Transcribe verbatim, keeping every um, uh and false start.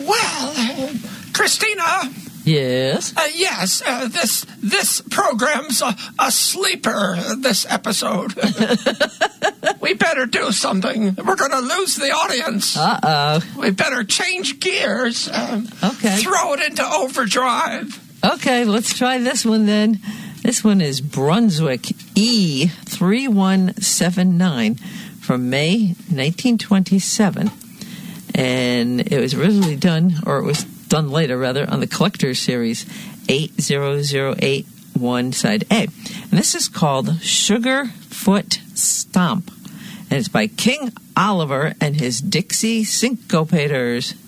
Well, uh, Christina. Yes? Uh, yes, uh, this this program's a, a sleeper, uh, this episode. We better do something. We're going to lose the audience. Uh-oh. We better change gears. Um, okay. Throw it into overdrive. Okay, let's try this one then. This one is Brunswick E three one seven nine from May nineteen twenty-seven. And it was originally done, or it was done later, rather, on the Collector's Series eight zero zero eight one, Side A. And this is called Sugarfoot Stomp. And it's by King Oliver and his Dixie Syncopators.